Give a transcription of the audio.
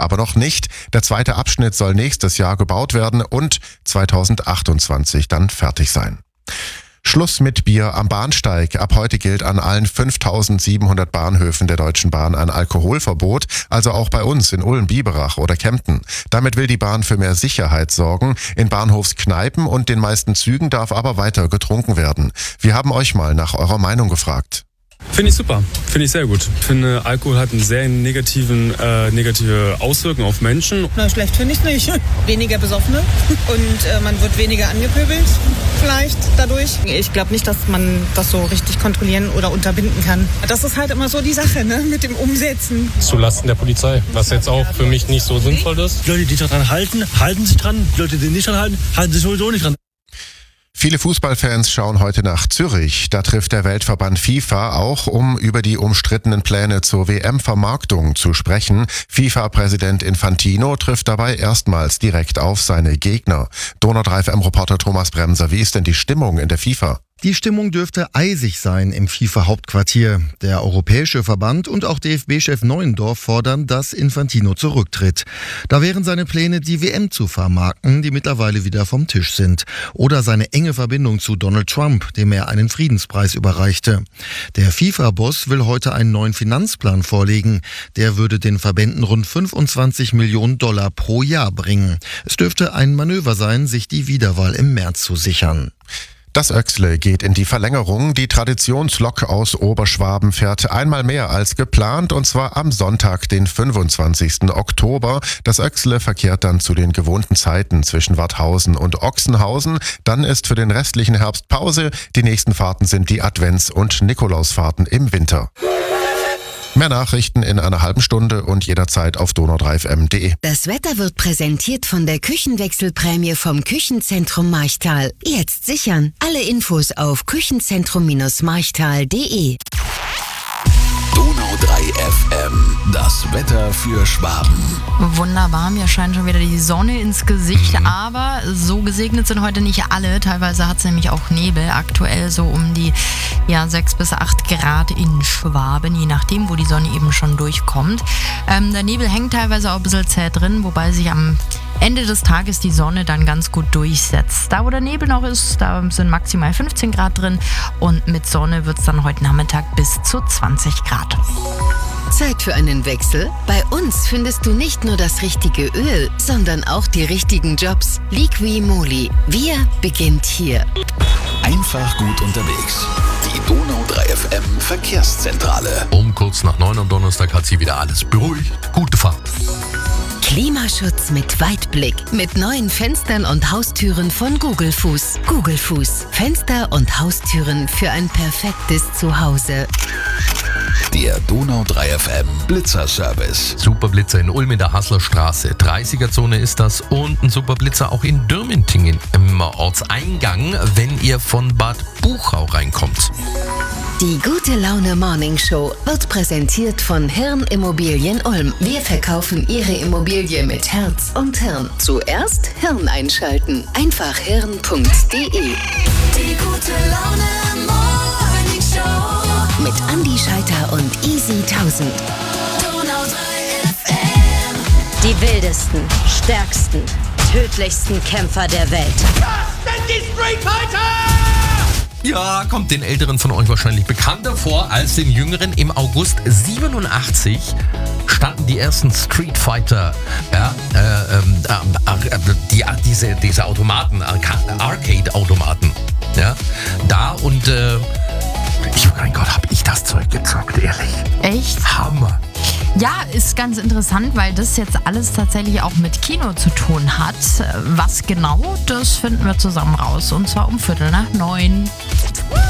aber noch nicht. Der zweite Abschnitt soll nächstes Jahr gebaut werden und 2028 dann fertig sein. Schluss mit Bier am Bahnsteig. Ab heute gilt an allen 5.700 Bahnhöfen der Deutschen Bahn ein Alkoholverbot, also auch bei uns in Ulm, Biberach oder Kempten. Damit will die Bahn für mehr Sicherheit sorgen. In Bahnhofskneipen und den meisten Zügen darf aber weiter getrunken werden. Wir haben euch mal nach eurer Meinung gefragt. Finde ich super, finde ich sehr gut. Ich finde, Alkohol hat eine sehr negative Auswirkungen auf Menschen. Na, schlecht finde ich es nicht. Weniger Besoffene und man wird weniger angepöbelt vielleicht dadurch. Ich glaube nicht, dass man das so richtig kontrollieren oder unterbinden kann. Das ist halt immer so die Sache, ne, mit dem Umsetzen. Zulasten der Polizei, was jetzt auch für mich nicht so sinnvoll ist. Die Leute, die sich daran halten, halten sich dran. Die Leute, die nicht dran halten, halten sich sowieso nicht dran. Viele Fußballfans schauen heute nach Zürich. Da trifft der Weltverband FIFA auch, um über die umstrittenen Pläne zur WM-Vermarktung zu sprechen. FIFA-Präsident Infantino trifft dabei erstmals direkt auf seine Gegner. Donau 3 FM-Reporter Thomas Bremser, wie ist denn die Stimmung in der FIFA? Die Stimmung dürfte eisig sein im FIFA-Hauptquartier. Der Europäische Verband und auch DFB-Chef Neuendorf fordern, dass Infantino zurücktritt. Da wären seine Pläne, die WM zu vermarkten, die mittlerweile wieder vom Tisch sind. Oder seine enge Verbindung zu Donald Trump, dem er einen Friedenspreis überreichte. Der FIFA-Boss will heute einen neuen Finanzplan vorlegen. Der würde den Verbänden rund 25 Millionen $ pro Jahr bringen. Es dürfte ein Manöver sein, sich die Wiederwahl im März zu sichern. Das Öxle geht in die Verlängerung. Die Traditionslok aus Oberschwaben fährt einmal mehr als geplant, und zwar am Sonntag, den 25. Oktober. Das Öxle verkehrt dann zu den gewohnten Zeiten zwischen Warthausen und Ochsenhausen. Dann ist für den restlichen Herbst Pause. Die nächsten Fahrten sind die Advents- und Nikolausfahrten im Winter. Mehr Nachrichten in einer halben Stunde und jederzeit auf donau3fm.de. Das Wetter wird präsentiert von der Küchenwechselprämie vom Küchenzentrum Marchtal. Jetzt sichern. Alle Infos auf küchenzentrum-marchtal.de. Donau 3 FM, das Wetter für Schwaben. Wunderbar, mir scheint schon wieder die Sonne ins Gesicht, aber so gesegnet sind heute nicht alle. Teilweise hat es nämlich auch Nebel, aktuell so um die 6 bis 8 Grad in Schwaben, je nachdem, wo die Sonne eben schon durchkommt. Der Nebel hängt teilweise auch ein bisschen zäh drin, wobei sich am Ende des Tages die Sonne dann ganz gut durchsetzt. Da, wo der Nebel noch ist, da sind maximal 15 Grad drin und mit Sonne wird es dann heute Nachmittag bis zu 20 Grad. Zeit für einen Wechsel? Bei uns findest du nicht nur das richtige Öl, sondern auch die richtigen Jobs. Liqui Moly. Wir beginnt hier. Einfach gut unterwegs. Die Donau 3 FM Verkehrszentrale. Um kurz nach 9 am Donnerstag hat sie wieder alles beruhigt. Gute Fahrt. Klimaschutz mit Weitblick. Mit neuen Fenstern und Haustüren von Gugelfuß. Gugelfuß. Fenster und Haustüren für ein perfektes Zuhause. Der Donau 3 FM Blitzerservice. Superblitzer in Ulm in der Hasslerstraße. 30er-Zone ist das, und ein Superblitzer auch in Dürmentingen im Ortseingang, wenn ihr von Bad Buchau reinkommt. Die Gute Laune Morning Show wird präsentiert von Hirn Immobilien Ulm. Wir verkaufen Ihre Immobilie mit Herz und Hirn. Zuerst Hirn einschalten. Einfach hirn.de. Die Gute Laune Morning Show mit Andi Scheiter und Easy 1000. Donau 3 FM. Die wildesten, stärksten, tödlichsten Kämpfer der Welt. Das sind die Street Fighter! Ja, kommt den Älteren von euch wahrscheinlich bekannter vor als den Jüngeren. Im August 87 standen die ersten Street Fighter, diese Automaten, Arcade-Automaten, da, und mein Gott, hab ich das Zeug gezockt, ehrlich. Echt? Hammer. Ja, ist ganz interessant, weil das jetzt alles tatsächlich auch mit Kino zu tun hat. Was genau, das finden wir zusammen raus. Und zwar um 8:45.